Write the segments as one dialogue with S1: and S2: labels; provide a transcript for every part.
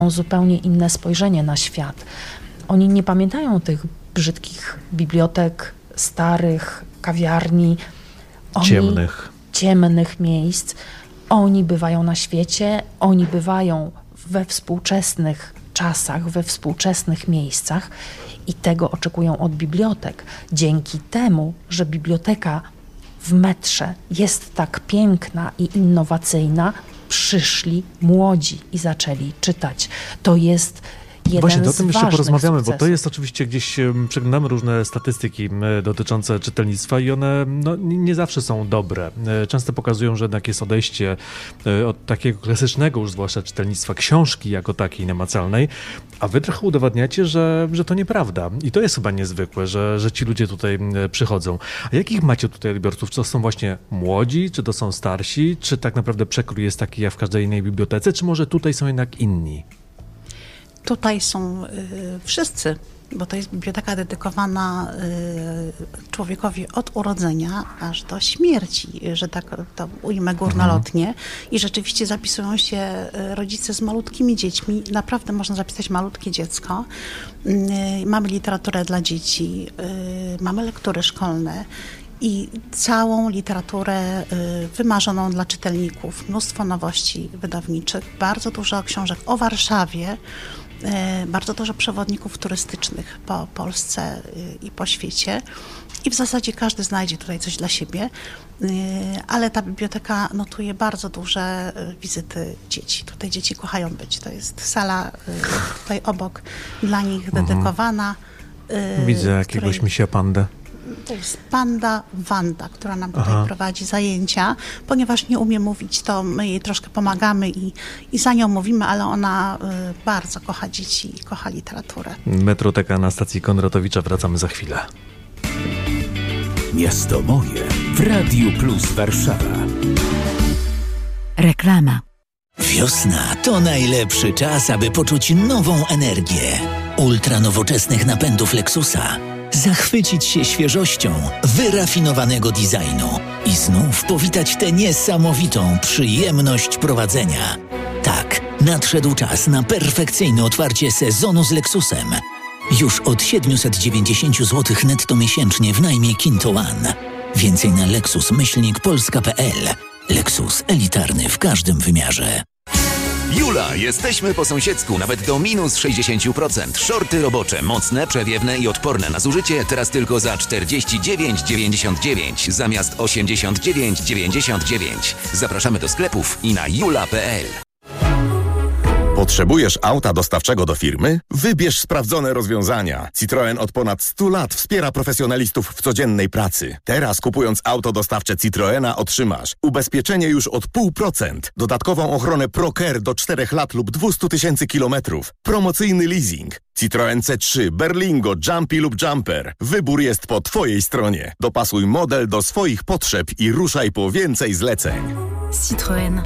S1: zupełnie inne spojrzenie na świat. Oni nie pamiętają tych brzydkich bibliotek, starych kawiarni, ciemnych miejsc. Oni bywają na świecie, oni bywają we współczesnych czasach, we współczesnych miejscach i tego oczekują od bibliotek. Dzięki temu, że biblioteka w metrze jest tak piękna i innowacyjna, przyszli młodzi i zaczęli czytać. To jest
S2: Właśnie o tym jeszcze porozmawiamy,
S1: sukcesów.
S2: bo to jest oczywiście gdzieś, przeglądamy różne statystyki dotyczące czytelnictwa i one nie zawsze są dobre. Często pokazują, że jednak jest odejście od takiego klasycznego już zwłaszcza czytelnictwa, książki jako takiej namacalnej, a wy trochę udowadniacie, że to nieprawda. I to jest chyba niezwykłe, że ci ludzie tutaj przychodzą. A jakich macie tutaj odbiorców? Czy to są właśnie młodzi, czy to są starsi, czy tak naprawdę przekrój jest taki jak w każdej innej bibliotece, czy może tutaj są jednak inni?
S3: Tutaj są wszyscy, bo to jest biblioteka dedykowana człowiekowi od urodzenia aż do śmierci, że tak to ujmę górnolotnie. I rzeczywiście zapisują się rodzice z malutkimi dziećmi. Naprawdę można zapisać malutkie dziecko. Mamy literaturę dla dzieci, mamy lektury szkolne. I całą literaturę wymarzoną dla czytelników, mnóstwo nowości wydawniczych, bardzo dużo książek o Warszawie, bardzo dużo przewodników turystycznych po Polsce i po świecie. I w zasadzie każdy znajdzie tutaj coś dla siebie, ale ta biblioteka notuje bardzo duże wizyty dzieci. Tutaj dzieci kochają być. To jest sala tutaj obok dla nich dedykowana.
S2: Widzę jakiegoś misia pandę.
S3: To jest Panda Wanda, która nam tutaj prowadzi zajęcia. Ponieważ nie umie mówić, to my jej troszkę pomagamy i za nią mówimy, ale ona bardzo kocha dzieci i kocha literaturę.
S2: Metroteka na stacji Konratowicza. Wracamy za chwilę.
S4: Miasto moje w Radiu Plus Warszawa.
S5: Reklama.
S6: Wiosna to najlepszy czas, aby poczuć nową energię. Ultra nowoczesnych napędów Lexusa. Zachwycić się świeżością wyrafinowanego designu i znów powitać tę niesamowitą przyjemność prowadzenia. Tak, nadszedł czas na perfekcyjne otwarcie sezonu z Lexusem. Już od 790 zł netto miesięcznie w najmie Kinto One. Więcej na lexus-polska.pl. Lexus elitarny w każdym wymiarze.
S7: Jula, jesteśmy po sąsiedzku, nawet do minus 60%. Shorty robocze, mocne, przewiewne i odporne na zużycie, teraz tylko za 49,99 zamiast 89,99. Zapraszamy do sklepów i na jula.pl.
S8: Potrzebujesz auta dostawczego do firmy? Wybierz sprawdzone rozwiązania. Citroen od ponad 100 lat wspiera profesjonalistów w codziennej pracy. Teraz kupując auto dostawcze Citroena otrzymasz ubezpieczenie już od 0,5%, dodatkową ochronę ProCare do 4 lat lub 200 000 kilometrów, promocyjny leasing. Citroen C3, Berlingo, Jumpy lub Jumper. Wybór jest po Twojej stronie. Dopasuj model do swoich potrzeb i ruszaj po więcej zleceń.
S5: Citroen.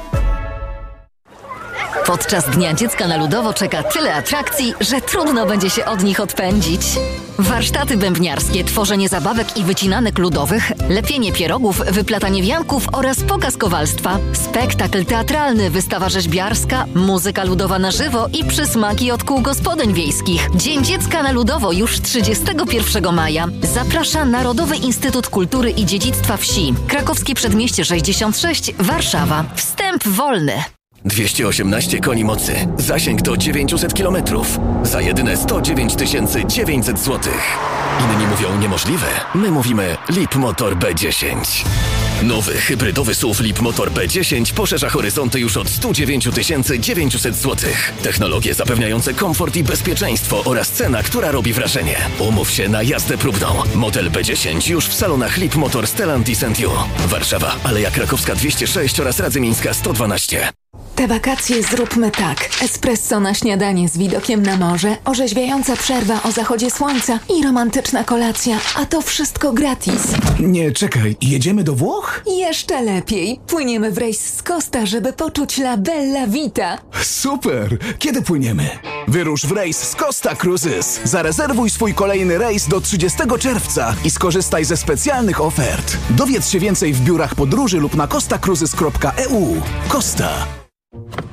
S5: Podczas Dnia Dziecka na Ludowo czeka tyle atrakcji, że trudno będzie się od nich odpędzić. Warsztaty bębniarskie, tworzenie zabawek i wycinanek ludowych, lepienie pierogów, wyplatanie wianków oraz pokaz kowalstwa, spektakl teatralny, wystawa rzeźbiarska, muzyka ludowa na żywo i przysmaki od kół gospodyń wiejskich. Dzień Dziecka na Ludowo już 31 maja. Zaprasza Narodowy Instytut Kultury i Dziedzictwa Wsi. Krakowskie Przedmieście 66, Warszawa. Wstęp wolny.
S9: 218 koni mocy. Zasięg do 900 km. Za jedyne 109 900 zł. Inni mówią niemożliwe. My mówimy Leapmotor B10. Nowy hybrydowy SUV Leapmotor B10 poszerza horyzonty już od 109 900 zł. Technologie zapewniające komfort i bezpieczeństwo oraz cena, która robi wrażenie. Umów się na jazdę próbną. Model B10 już w salonach Leapmotor Stellantis & You. Warszawa, Aleja Krakowska 206 oraz Radzymińska 112.
S10: Te wakacje zróbmy tak. Espresso na śniadanie z widokiem na morze, orzeźwiająca przerwa o zachodzie słońca i romantyczna kolacja. A to wszystko gratis.
S4: Nie, czekaj, jedziemy do Włoch?
S10: Jeszcze lepiej. Płyniemy w rejs z Costa, żeby poczuć la bella vita.
S4: Super! Kiedy płyniemy? Wyrusz w rejs z Costa Cruises. Zarezerwuj swój kolejny rejs do 30 czerwca i skorzystaj ze specjalnych ofert. Dowiedz się więcej w biurach podróży lub na costacruises.eu. Costa.